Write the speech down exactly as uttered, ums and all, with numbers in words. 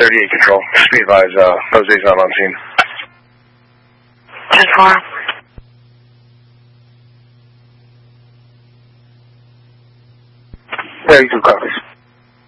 thirty-eight control. Just be advised, uh, Jose's not on scene. ten four. thirty-two copies.